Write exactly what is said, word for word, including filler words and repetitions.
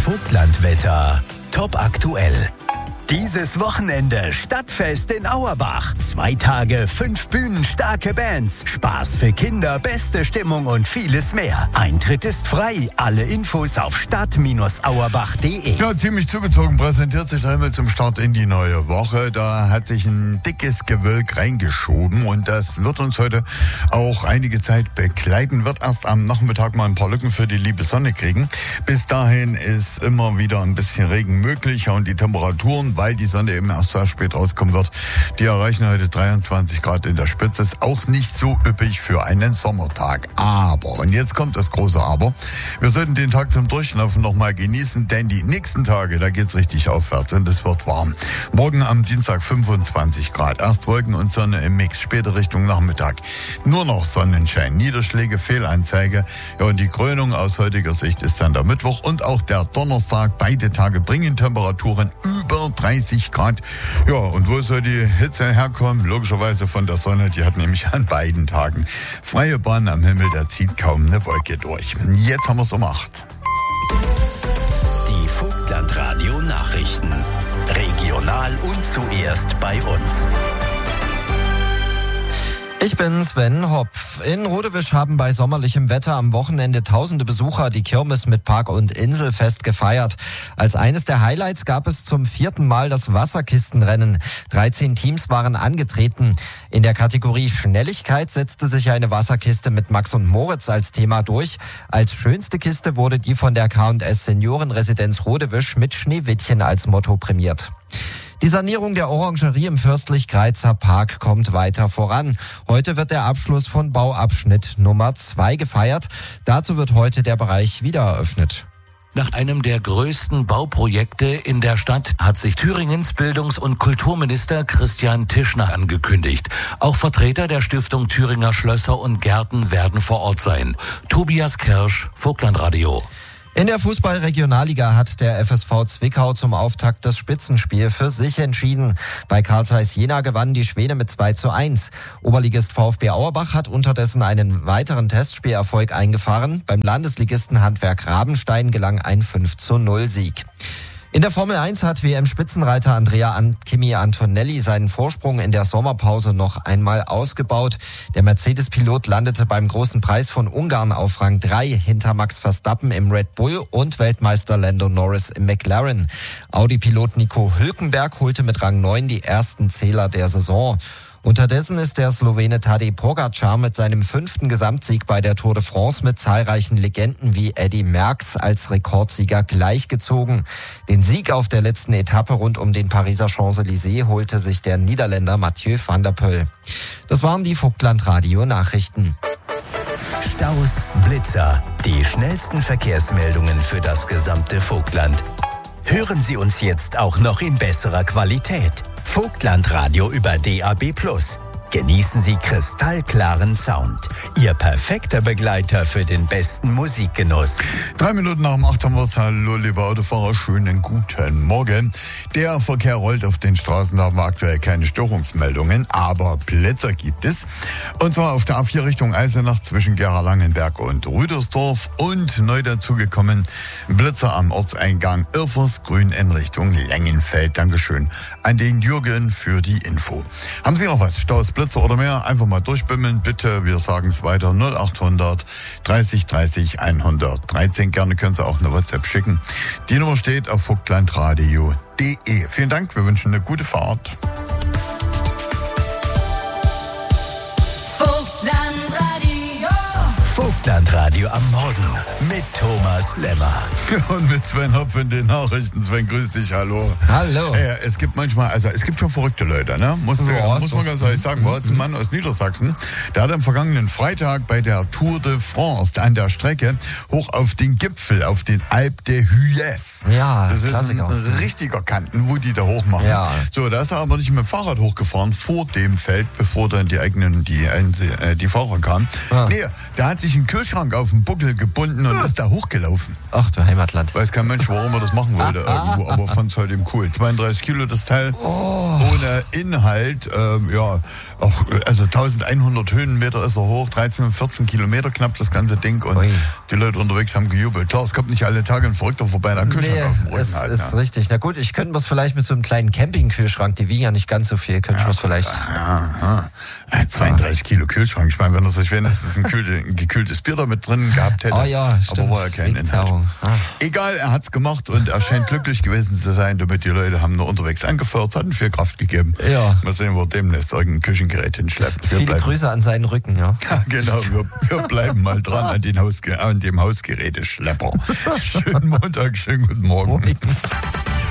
Vogtlandwetter. Top aktuell. Dieses Wochenende Stadtfest in Auerbach. Zwei Tage, fünf Bühnen, starke Bands, Spaß für Kinder, beste Stimmung und vieles mehr. Eintritt ist frei. Alle Infos auf stadt Bindestrich auerbach punkt de. Ja, ziemlich zugezogen präsentiert sich der Himmel zum Start in die neue Woche. Da hat sich ein dickes Gewölk reingeschoben und das wird uns heute auch einige Zeit begleiten. Wird erst am Nachmittag mal ein paar Lücken für die liebe Sonne kriegen. Bis dahin ist immer wieder ein bisschen Regen möglich und die Temperaturen, weil die Sonne eben erst sehr spät rauskommen wird, die erreichen heute dreiundzwanzig Grad in der Spitze. Ist auch nicht so üppig für einen Sommertag. Aber, und jetzt kommt das große Aber, wir sollten den Tag zum Durchlaufen noch mal genießen, denn die nächsten Tage, da geht's richtig aufwärts und es wird warm. Morgen am Dienstag fünfundzwanzig Grad. Erst Wolken und Sonne im Mix, später Richtung Nachmittag. Nur noch Sonnenschein, Niederschläge, Fehlanzeige. Ja, und die Krönung aus heutiger Sicht ist dann der Mittwoch und auch der Donnerstag. Beide Tage bringen Temperaturen über dreißig Grad. Ja, und wo soll die Hitze herkommen? Logischerweise von der Sonne. Die hat nämlich an beiden Tagen freie Bahn am Himmel. Da zieht kaum eine Wolke durch. Jetzt haben wir es um acht. Die Vogtlandradio Nachrichten. Regional und zuerst bei uns. Ich bin Sven Hopf. In Rodewisch haben bei sommerlichem Wetter am Wochenende tausende Besucher die Kirmes mit Park- und Inselfest gefeiert. Als eines der Highlights gab es zum vierten Mal das Wasserkistenrennen. dreizehn Teams waren angetreten. In der Kategorie Schnelligkeit setzte sich eine Wasserkiste mit Max und Moritz als Thema durch. Als schönste Kiste wurde die von der K und S Seniorenresidenz Rodewisch mit Schneewittchen als Motto prämiert. Die Sanierung der Orangerie im Fürstlich-Greizer Park kommt weiter voran. Heute wird der Abschluss von Bauabschnitt Nummer zwei gefeiert. Dazu wird heute der Bereich wieder eröffnet. Nach einem der größten Bauprojekte in der Stadt hat sich Thüringens Bildungs- und Kulturminister Christian Tischner angekündigt. Auch Vertreter der Stiftung Thüringer Schlösser und Gärten werden vor Ort sein. Tobias Kirsch, Vogtlandradio. In der Fußball-Regionalliga hat der F S V Zwickau zum Auftakt das Spitzenspiel für sich entschieden. Bei Carl Zeiss Jena gewannen die Schwäne mit zwei zu eins. Oberligist VfB Auerbach hat unterdessen einen weiteren Testspielerfolg eingefahren. Beim Landesligisten Handwerk Rabenstein gelang ein fünf zu null Sieg. In der Formel eins hat W M-Spitzenreiter Andrea An- Kimi Antonelli seinen Vorsprung in der Sommerpause noch einmal ausgebaut. Der Mercedes-Pilot landete beim Großen Preis von Ungarn auf Rang drei hinter Max Verstappen im Red Bull und Weltmeister Lando Norris im McLaren. Audi-Pilot Nico Hülkenberg holte mit Rang neun die ersten Zähler der Saison. Unterdessen ist der Slowene Tadej Pogačar mit seinem fünften Gesamtsieg bei der Tour de France mit zahlreichen Legenden wie Eddy Merckx als Rekordsieger gleichgezogen. Den Sieg auf der letzten Etappe rund um den Pariser Champs-Élysées holte sich der Niederländer Mathieu van der Poel. Das waren die Vogtlandradio-Nachrichten. Staus, Blitzer, die schnellsten Verkehrsmeldungen für das gesamte Vogtland. Hören Sie uns jetzt auch noch in besserer Qualität. Vogtlandradio über D A B plus. Genießen Sie kristallklaren Sound. Ihr perfekter Begleiter für den besten Musikgenuss. Drei Minuten nach dem acht haben wir es. Hallo, liebe Autofahrer, schönen guten Morgen. Der Verkehr rollt auf den Straßen, da haben wir aktuell keine Störungsmeldungen, aber Blitzer gibt es. Und zwar auf der A vier Richtung Eisenach zwischen Gera-Langenberg und Rüdersdorf und neu dazugekommen Blitzer am Ortseingang Irfersgrün in Richtung Lengenfeld. Dankeschön an den Jürgen für die Info. Haben Sie noch was? Staus, Blitzer oder mehr? Einfach mal durchbimmeln, bitte. Wir sagen es weiter. null achthundert dreißig dreißig hundertdreizehn. Gerne können Sie auch eine WhatsApp schicken. Die Nummer steht auf vogtlandradio punkt de. Vielen Dank. Wir wünschen eine gute Fahrt. Vogtlandradio am Morgen mit Thomas Lemmer. Und mit Sven Hopf in den Nachrichten. Sven, grüß dich, hallo. Hallo. Äh, es gibt manchmal, also es gibt schon verrückte Leute, ne? Muss, So, äh, muss so. man ganz ehrlich sagen. War jetzt ein Mann aus Niedersachsen, der hat am vergangenen Freitag bei der Tour de France an der Strecke hoch auf den Gipfel, auf den Alpe de Huez. Ja, das ist Klassiker. ein richtiger Kanten, wo die da hoch machen. Ja. So, da ist er aber nicht mit dem Fahrrad hochgefahren vor dem Feld, bevor dann die eigenen, die, äh, die Fahrer kamen. Ah. Nee, der hat sich einen Kühlschrank auf den Buckel gebunden und ist da hochgelaufen. Ach, du Heimatland. Weiß kein Mensch, warum er das machen wollte irgendwo, aber fand es halt eben cool. zweiunddreißig Kilo das Teil, Oh. ohne Inhalt, ähm, ja, auch, also elfhundert Höhenmeter ist er hoch, dreizehn und vierzehn Kilometer knapp das ganze Ding und Ui. die Leute unterwegs haben gejubelt. Klar, es kommt nicht alle Tage ein Verrückter vorbei. bei der Kühlschrank nee, auf dem Rücken es hat. ist Ja. richtig. Na gut, ich könnte was vielleicht mit so einem kleinen Campingkühlschrank, die wiegen ja nicht ganz so viel, könnte ich was vielleicht... Ja, ja. zweiunddreißig Kilo Kühlschrank. Ich meine, wenn er sich wenigstens ein, kühlte, ein gekühltes Bier da mit drin gehabt hätte. Oh ja, stimmt. Aber war ja kein Inhalt. Ah. Egal, er hat's gemacht und er scheint glücklich gewesen zu sein. Damit die Leute haben nur unterwegs angefeuert, hatten viel Kraft gegeben. Ja. Mal sehen, wo er demnächst irgendein Küchengerät hinschleppt. Wir Viele bleiben, Grüße an seinen Rücken, ja. ja, genau, wir, wir bleiben mal dran an, den Hausge- an dem Hausgeräteschlepper. Schönen Montag, schönen guten Morgen. Morgen.